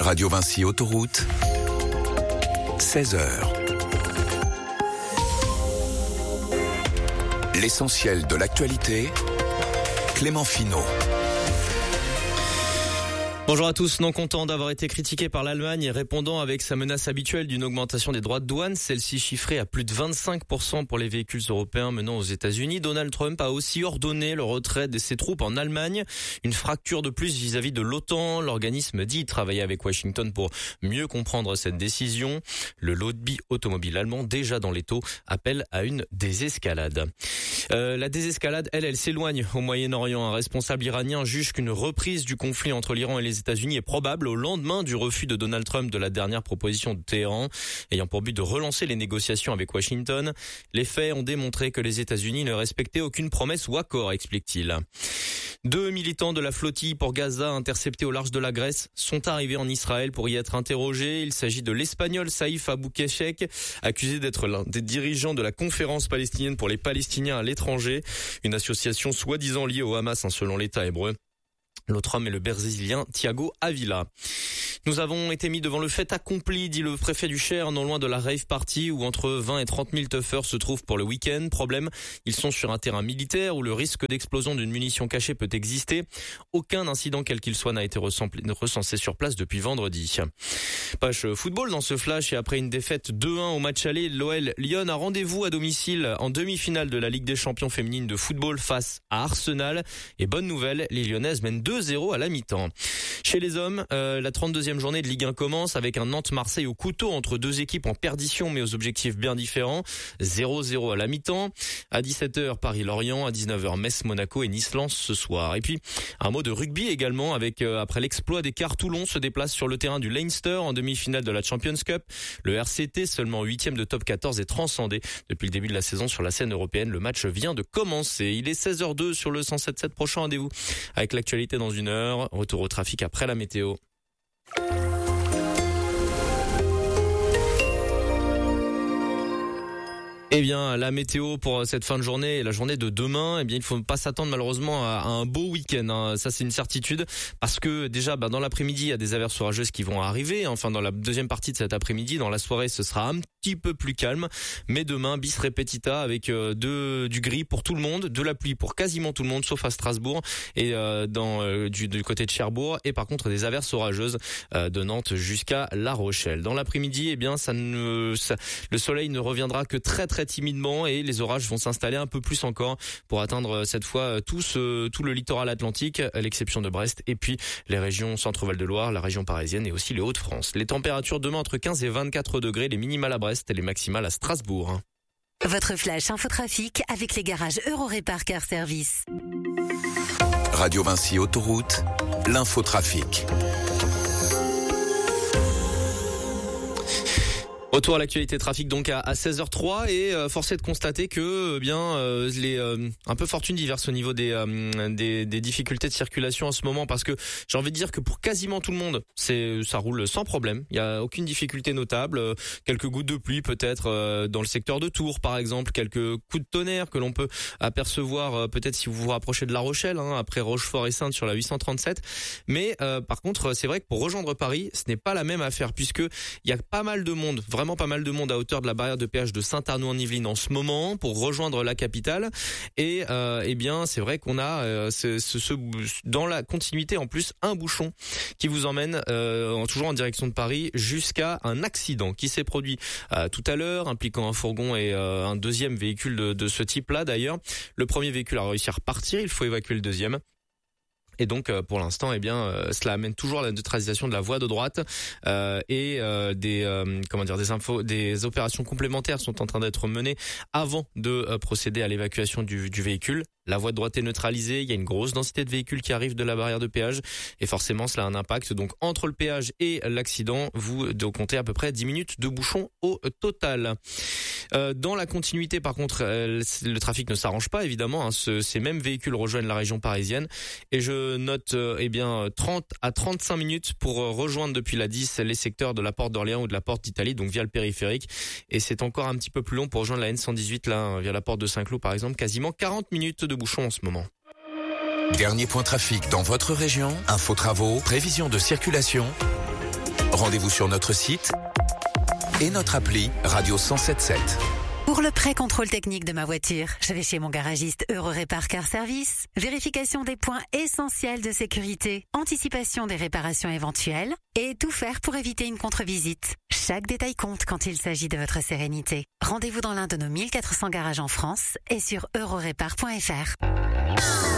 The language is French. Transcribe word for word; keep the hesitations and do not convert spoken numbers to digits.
Radio Vinci Autoroute, seize heures. L'essentiel de l'actualité, Clément Finot. Bonjour à tous. Non content d'avoir été critiqué par l'Allemagne et répondant avec sa menace habituelle d'une augmentation des droits de douane, celle-ci chiffrée à plus de vingt-cinq pour cent pour les véhicules européens menant aux États-Unis, Donald Trump a aussi ordonné le retrait de ses troupes en Allemagne. Une fracture de plus vis-à-vis de l'OTAN. L'organisme dit travailler avec Washington pour mieux comprendre cette décision. Le lobby automobile allemand, déjà dans l'étau, appelle à une désescalade. Euh, la désescalade, elle, elle s'éloigne au Moyen-Orient. Un responsable iranien juge qu'une reprise du conflit entre l'Iran et les États-Unis est probable au lendemain du refus de Donald Trump de la dernière proposition de Téhéran, ayant pour but de relancer les négociations avec Washington. Les faits ont démontré que les États-Unis ne respectaient aucune promesse ou accord, explique-t-il. Deux militants de la flottille pour Gaza interceptés au large de la Grèce sont arrivés en Israël pour y être interrogés. Il s'agit de l'Espagnol Saïf Aboukeshek, accusé d'être l'un des dirigeants de la conférence palestinienne pour les Palestiniens à l'étranger, une association soi-disant liée au Hamas, hein, selon l'État hébreu. L'autre homme est le Brésilien Thiago Avila. Nous avons été mis devant le fait accompli, dit le préfet du Cher, non loin de la rave party où entre vingt et trente mille tuffers se trouvent pour le week-end. Problème, ils sont sur un terrain militaire où le risque d'explosion d'une munition cachée peut exister. Aucun incident quel qu'il soit n'a été recensé sur place depuis vendredi. Page football dans ce flash et après une défaite deux un au match aller, l'O L Lyon a rendez-vous à domicile en demi-finale de la Ligue des champions féminines de football face à Arsenal. Et bonne nouvelle, les Lyonnaises mènent deux zéro à la mi-temps. Chez les hommes, euh, la trente-deuxième journée de Ligue un commence avec un Nantes-Marseille au couteau entre deux équipes en perdition mais aux objectifs bien différents. zéro zéro à la mi-temps. À dix-sept heures, Paris-Lorient. À dix-neuf heures, Metz-Monaco et Nice-Lens ce soir. Et puis, un mot de rugby également avec, euh, après l'exploit des quarts, Toulon se déplace sur le terrain du Leinster en demi-finale de la Champions Cup. Le R C T, seulement huitième de top quatorze, est transcendé depuis le début de la saison sur la scène européenne. Le match vient de commencer. Il est seize heures deux sur le cent sept virgule sept. Prochain rendez-vous avec l'actualité dans une heure. Retour au trafic après la météo. Eh bien, la météo pour cette fin de journée et la journée de demain, eh bien, il faut pas s'attendre malheureusement à, à un beau week-end. Hein. Ça, c'est une certitude parce que déjà, bah, dans l'après-midi, il y a des averses orageuses qui vont arriver. Enfin, dans la deuxième partie de cet après-midi, dans la soirée, ce sera un petit peu plus calme. Mais demain, bis repetita avec euh, de, du gris pour tout le monde, de la pluie pour quasiment tout le monde, sauf à Strasbourg et euh, dans euh, du, du côté de Cherbourg. Et par contre, des averses orageuses euh, de Nantes jusqu'à La Rochelle. Dans l'après-midi, eh bien, ça ne, ça, le soleil ne reviendra que très très timidement et les orages vont s'installer un peu plus encore pour atteindre cette fois tout ce, tout le littoral atlantique, à l'exception de Brest et puis les régions Centre-Val de Loire, la région parisienne et aussi les Hauts-de-France. Les températures demain entre quinze et vingt-quatre degrés, les minimales à Brest et les maximales à Strasbourg. Votre flash infotrafic avec les garages Eurorépar Car Service. Radio Vinci Autoroute, l'infotrafic. Retour à l'actualité trafic donc à, à seize heures trois et euh, force est de constater que euh, bien euh, les euh, un peu fortune diverse au niveau des, euh, des des difficultés de circulation en ce moment parce que j'ai envie de dire que pour quasiment tout le monde c'est ça roule sans problème, il y a aucune difficulté notable, euh, quelques gouttes de pluie peut-être euh, dans le secteur de Tours par exemple, quelques coups de tonnerre que l'on peut apercevoir euh, peut-être si vous vous rapprochez de La Rochelle hein, après Rochefort et Saintes sur la huit cent trente-sept, mais euh, par contre c'est vrai que pour rejoindre Paris ce n'est pas la même affaire puisque il y a pas mal de monde, vraiment pas mal de monde à hauteur de la barrière de péage de Saint-Arnoux-en-Yvelines en ce moment pour rejoindre la capitale et euh, eh bien c'est vrai qu'on a euh, ce, ce, ce, dans la continuité en plus un bouchon qui vous emmène euh, toujours en direction de Paris jusqu'à un accident qui s'est produit euh, tout à l'heure impliquant un fourgon et euh, un deuxième véhicule de, de ce type-là d'ailleurs. Le premier véhicule a réussi à repartir, il faut évacuer le deuxième. Et donc euh, pour l'instant, eh bien, euh, cela amène toujours à la neutralisation de la voie de droite euh, et euh, des euh, comment dire des infos, des opérations complémentaires sont en train d'être menées avant de euh, procéder à l'évacuation du, du véhicule. La voie de droite est neutralisée, il y a une grosse densité de véhicules qui arrivent de la barrière de péage et forcément cela a un impact. Donc entre le péage et l'accident, vous devez compter à peu près dix minutes de bouchon au total. Euh, dans la continuité par contre, euh, le trafic ne s'arrange pas évidemment, hein, ce, ces mêmes véhicules rejoignent la région parisienne et je note euh, eh bien trente à trente-cinq minutes pour euh, rejoindre depuis la dix les secteurs de la Porte d'Orléans ou de la Porte d'Italie, donc via le périphérique, et c'est encore un petit peu plus long pour rejoindre la N cent dix-huit là via la Porte de Saint-Cloud par exemple, quasiment quarante minutes de bouchon en ce moment. Dernier point trafic dans votre région, info travaux, prévision de circulation. Rendez-vous sur notre site et notre appli Radio cent sept sept. Pour le pré-contrôle technique de ma voiture, je vais chez mon garagiste Eurorépar Car Service. Vérification des points essentiels de sécurité, anticipation des réparations éventuelles et tout faire pour éviter une contre-visite. Chaque détail compte quand il s'agit de votre sérénité. Rendez-vous dans l'un de nos mille quatre cents garages en France et sur eurorépar point f r.